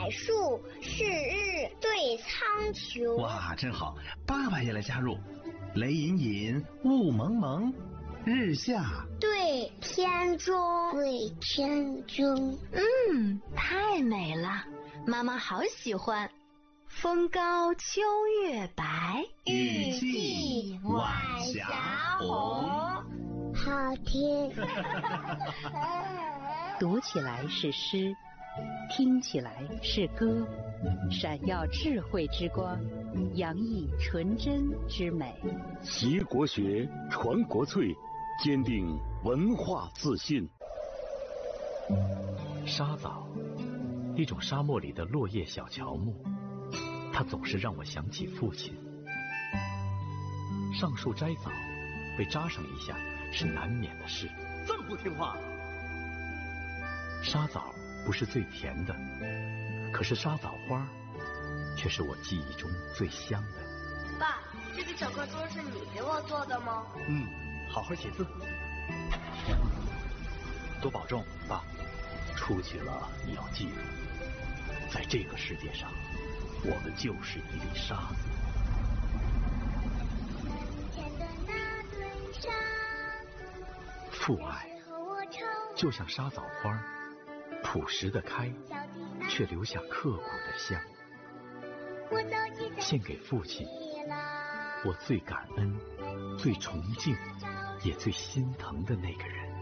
柏树，是日对苍穹。 哇，真好！爸爸也来加入。雷隐隐，雾蒙蒙，日下对天中。对天中。 太美了，妈妈好喜欢。风高秋月白， 雨霁晚霞红。 好听。 读起来是诗，听起来是歌，闪耀智慧之光，洋溢纯真之美。 习国学，传国粹，坚定文化自信。 沙枣，一种沙漠里的落叶小乔木，它总是让我想起父亲。上树摘枣，被扎上一下是难免的事。 这么不听话！ 沙枣不是最甜的，可是沙枣花却是我记忆中最香的。 爸，这个小课桌是你给我做的吗？ 好好写字，多保重，爸。出去了你要记住，在这个世界上，我们就是一粒沙子。父爱就像沙枣花，朴实的开，却留下刻骨的香。献给父亲，我最感恩、最崇敬，也最心疼的那个人。